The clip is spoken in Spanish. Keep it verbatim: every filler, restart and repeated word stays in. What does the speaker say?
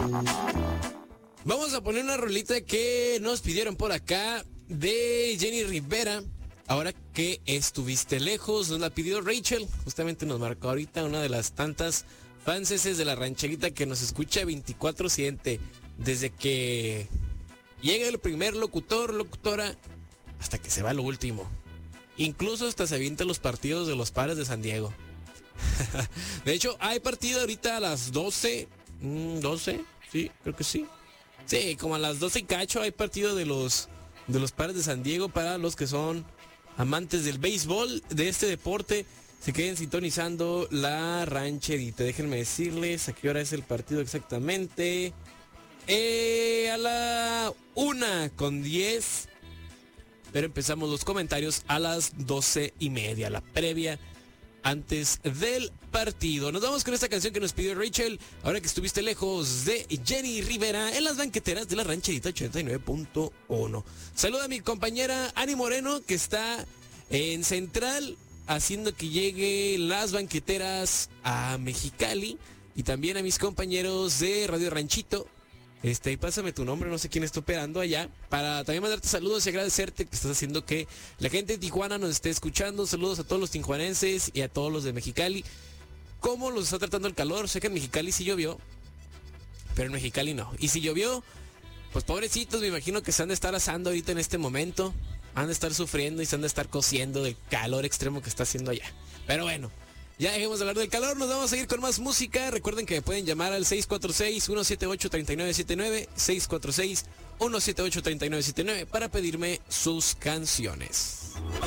Vamos a poner una rolita que nos pidieron por acá de Jenny Rivera. Ahora que estuviste lejos, nos la pidió Rachel. Justamente nos marcó ahorita una de las tantas fanses de la rancherita que nos escucha veinticuatro siete. Desde que llega el primer locutor, locutora, hasta que se va lo último. Incluso hasta se avienta los partidos de los Padres de San Diego. De hecho, hay partido ahorita a las doce. ¿doce? Sí, creo que sí. Sí, como a las doce y cacho hay partido de los, de los Padres de San Diego. Para los que son amantes del béisbol, de este deporte, se queden sintonizando la rancherita. Déjenme decirles a qué hora es el partido exactamente. Eh, a la una con diez. Pero empezamos los comentarios a las doce y media, la previa antes del partido. Nos vamos con esta canción que nos pidió Rachel, ahora que estuviste lejos, de Jenny Rivera, en las banqueteras de la rancherita ochenta y nueve punto uno. Saluda a mi compañera Ani Moreno, que está en Central, haciendo que llegue las banqueteras a Mexicali, y también a mis compañeros de Radio Ranchito. Este, y pásame tu nombre, no sé quién está operando allá, para también mandarte saludos y agradecerte que estás haciendo que la gente de Tijuana nos esté escuchando. Saludos a todos los tijuanenses y a todos los de Mexicali. ¿Cómo los está tratando el calor? Sé que en Mexicali sí llovió, pero en Mexicali no. Y si llovió, pues pobrecitos, me imagino que se han de estar asando ahorita en este momento. Han de estar sufriendo y se han de estar cociendo del calor extremo que está haciendo allá. Pero bueno, ya dejemos de hablar del calor, nos vamos a seguir con más música. Recuerden que me pueden llamar al seis cuatro seis, uno siete ocho, tres nueve siete nueve, seis cuatro seis, uno siete ocho, tres nueve siete nueve para pedirme sus canciones.